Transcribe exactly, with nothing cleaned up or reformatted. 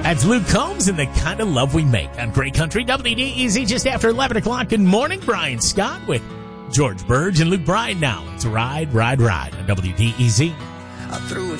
That's Luke Combs and The Kind of Love We Make on Great Country W D E Z just after eleven o'clock. Good morning, Brian Scott with George Burge and Luke Bryan now. It's Ride, Ride, Ride on W D E Z. I threw